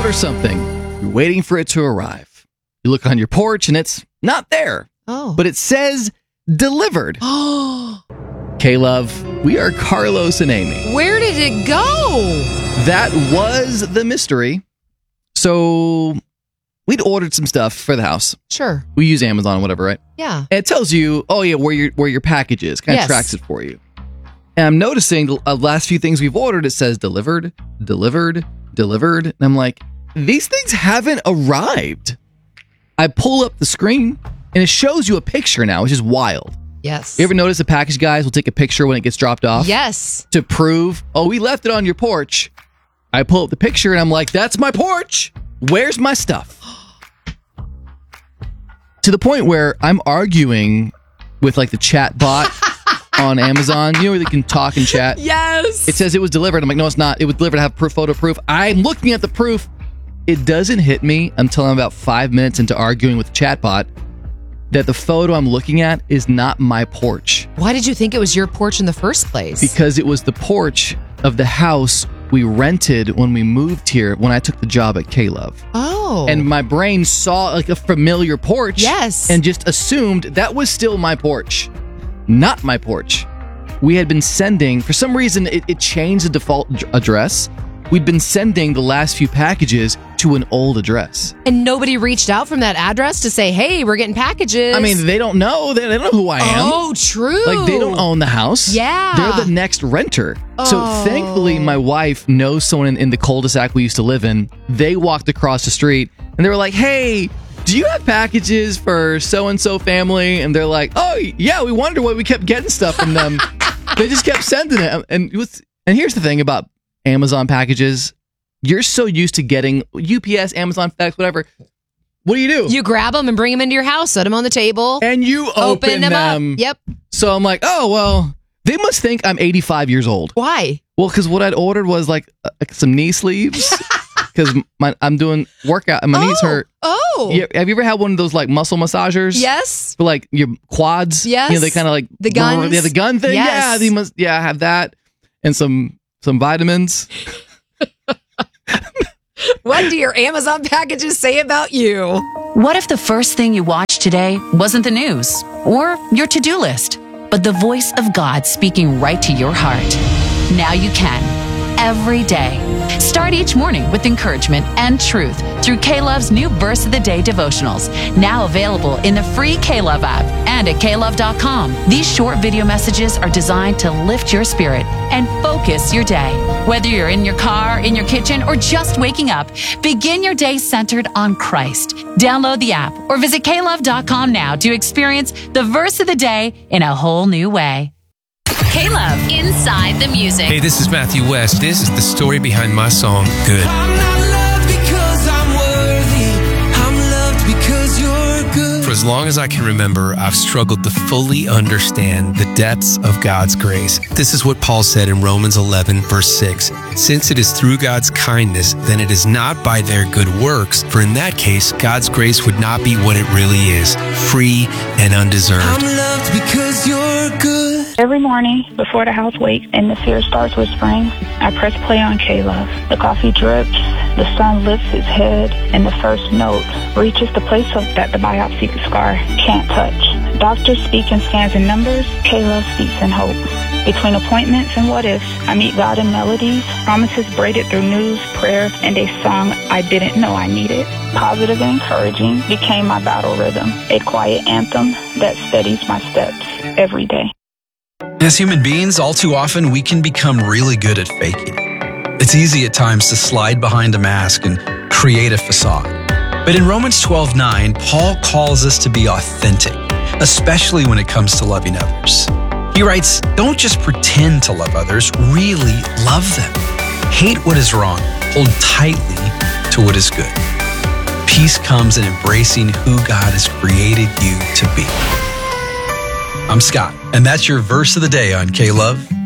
order something. You're waiting for it to arrive. You look on your porch and it's not there. Oh. But it says delivered. Oh. K-Love, we are Carlos and Amy. Where did it go? That was the mystery. So we'd ordered some stuff for the house. Sure. We use Amazon or whatever, right? Yeah. And it tells you, where your package is. Kind of tracks it for you. And I'm noticing the last few things we've ordered, it says delivered. And I'm like, these things haven't arrived. I pull up the screen and it shows you a picture now, which is wild. Yes. You ever notice the package guys will take a picture when it gets dropped off? Yes. To prove, we left it on your porch. I pull up the picture and I'm like, that's my porch. Where's my stuff? To the point where I'm arguing with like the chat bot on Amazon. You know where they can talk and chat? Yes. It says it was delivered. I'm like, no, it's not. It was delivered to have photo proof. I'm looking at the proof. It doesn't hit me until I'm about 5 minutes into arguing with the chat bot that the photo I'm looking at is not my porch. Why did you think it was your porch in the first place? Because it was the porch of the house we rented when we moved here when I took the job at K-Love. Oh. And my brain saw like a familiar porch. Yes. And just assumed that was still my porch. Not my porch. We had been sending, for some reason, it changed the default address. We'd been sending the last few packages to an old address. And nobody reached out from that address to say, hey, we're getting packages. I mean, they don't know. They don't know who I am. Oh, true. Like, they don't own the house. Yeah. They're the next renter. So Oh. thankfully, my wife knows someone in the cul-de-sac we used to live in. They walked across the street and they were like, hey, do you have packages for so-and-so family? And they're like, oh, yeah, we wonder why we kept getting stuff from them. They just kept sending it. And here's the thing about Amazon packages. You're so used to getting UPS, Amazon, FedEx, whatever. What do? You grab them and bring them into your house, set them on the table. And you open them. Up. Yep. So I'm like, oh, well, they must think I'm 85 years old. Why? Well, because what I'd ordered was like some knee sleeves. Because I'm doing workout and my knees hurt. Oh. Yeah, have you ever had one of those like muscle massagers? Yes. For like your quads? Yes. You know, they kind of like... The guns? Yeah, the gun thing? Yes. Yeah, I have that. And some vitamins. What do your Amazon packages say about you? What if the first thing you watched today wasn't the news or your to-do list, but the voice of God speaking right to your heart? Now you can. Every day. Start each morning with encouragement and truth through K-Love's new Verse of the Day devotionals, now available in the free K-Love app and at klove.com. These short video messages are designed to lift your spirit and focus your day. Whether you're in your car, in your kitchen, or just waking up, begin your day centered on Christ. Download the app or visit klove.com now to experience the Verse of the Day in a whole new way. K-Love, Inside the Music. Hey, this is Matthew West. This is the story behind my song, Good. I'm not loved because I'm worthy. I'm loved because you're good. For as long as I can remember, I've struggled to fully understand the depths of God's grace. This is what Paul said in Romans 11, verse 6. Since it is through God's kindness, then it is not by their good works. For in that case, God's grace would not be what it really is, free and undeserved. I'm loved because you're good. Every morning before the house wakes and the fear starts whispering, I press play on K-Love. The coffee drips, the sun lifts its head, and the first note reaches the place that the biopsy scar can't touch. Doctors speak in scans and numbers, K-Love speaks in hope. Between appointments and what-ifs, I meet God in melodies, promises braided through news, prayer, and a song I didn't know I needed. Positive and encouraging became my battle rhythm, a quiet anthem that steadies my steps every day. As human beings, all too often we can become really good at faking. It's easy at times to slide behind a mask and create a facade. But in Romans 12:9, Paul calls us to be authentic, especially when it comes to loving others. He writes, don't just pretend to love others, really love them. Hate what is wrong, hold tightly to what is good. Peace comes in embracing who God has created you to be. I'm Scott, and that's your Verse of the Day on K-Love.